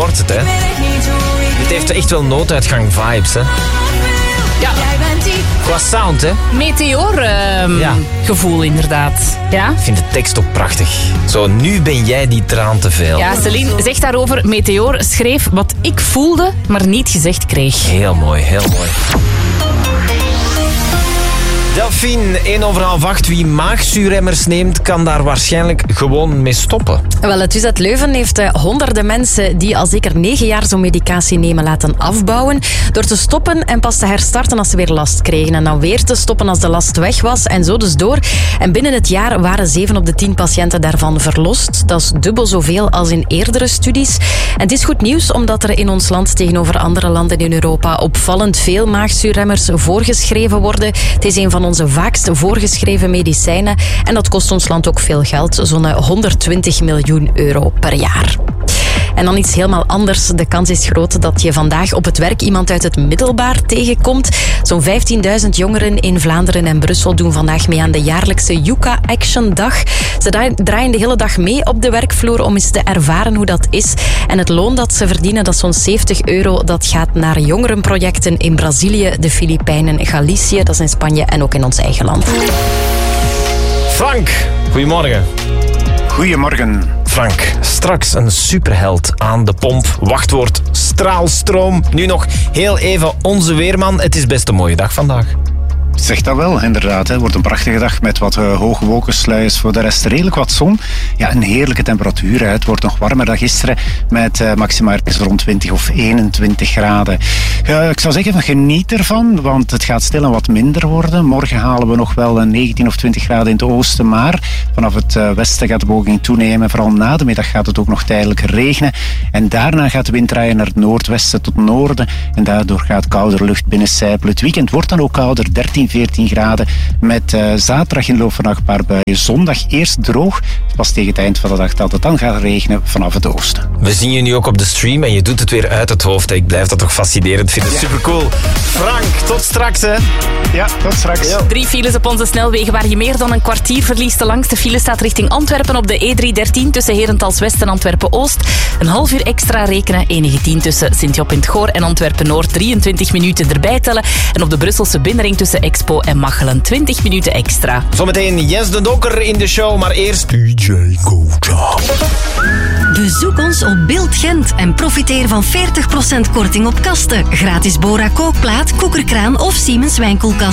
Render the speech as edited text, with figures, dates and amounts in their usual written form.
wordt het, hè. Dit heeft echt wel nooduitgang vibes, hè. Ja. Qua sound, hè. Meteor-gevoel, inderdaad. Ja? Ik vind de tekst ook prachtig. Zo, nu ben jij die traan te veel. Ja, Celine zegt daarover, Meteor schreef wat ik voelde, maar niet gezegd kreeg. Heel mooi, heel mooi. Delphine, 7:01. Wie maagzuurremmers neemt, kan daar waarschijnlijk gewoon mee stoppen. Wel, het UZ Leuven heeft honderden mensen die al zeker 9 jaar zo'n medicatie nemen laten afbouwen. Door te stoppen en pas te herstarten als ze weer last kregen. En dan weer te stoppen als de last weg was. En zo dus door. En binnen het jaar waren 7 op de 10 patiënten daarvan verlost. Dat is dubbel zoveel als in eerdere studies. En het is goed nieuws, omdat er in ons land tegenover andere landen in Europa opvallend veel maagzuurremmers voorgeschreven worden. Het is een van onze vaakst voorgeschreven medicijnen. En dat kost ons land ook veel geld. Zo'n 120 miljoen euro per jaar. En dan iets helemaal anders. De kans is groot dat je vandaag op het werk iemand uit het middelbaar tegenkomt. Zo'n 15.000 jongeren in Vlaanderen en Brussel doen vandaag mee aan de jaarlijkse Yucca Action Dag. Ze draaien de hele dag mee op de werkvloer om eens te ervaren hoe dat is. En het loon dat ze verdienen, dat is zo'n €70, dat gaat naar jongerenprojecten in Brazilië, de Filipijnen, Galicië, dat is in Spanje en ook in ons eigen land. Frank, goedemorgen. Goedemorgen. Frank, straks een superheld aan de pomp. Wachtwoord straalstroom. Nu nog heel even onze weerman. Het is best een mooie dag vandaag. Zeg dat wel, inderdaad. Het wordt een prachtige dag met wat hoge wolkensluiers. Voor de rest redelijk wat zon. Ja, een heerlijke temperatuur. Het wordt nog warmer dan gisteren met maximaal rond 20 of 21 graden. Ik zou zeggen, geniet ervan, want het gaat stil en wat minder worden. Morgen halen we nog wel 19 of 20 graden in het oosten, maar vanaf het westen gaat de bewolking toenemen. Vooral na de middag gaat het ook nog tijdelijk regenen. En daarna gaat de wind draaien naar het noordwesten tot noorden. En daardoor gaat kouder lucht binnencijpelen. Het weekend wordt dan ook kouder, 13, 14 graden. Met zaterdag in de loop van de dag een paar buien. Zondag eerst droog. Pas tegen het eind van de dag dat het dan gaat regenen vanaf het oosten. We zien je nu ook op de stream en je doet het weer uit het hoofd. Ik blijf dat toch fascinerend vinden. Supercool. Frank, tot straks, hè. Ja, tot straks. Ja. 3 files op onze snelwegen waar je meer dan een kwartier verliest. De langste file staat richting Antwerpen op de E313 tussen Herentals-West en Antwerpen-Oost. Een half uur extra rekenen. Enige 10 tussen Sint-Job in het Goor en Antwerpen-Noord. 23 minuten erbij tellen. En op de Brusselse binnenring tussen Expo en Machelen 20 minuten extra. Zometeen Jens de Dokker in de show, maar eerst DJ Goja. Bezoek ons op Beeld Gent en profiteer van 40% korting op kasten. Gratis Bora kookplaat, koekerkraan of Siemens wijnkoelkast.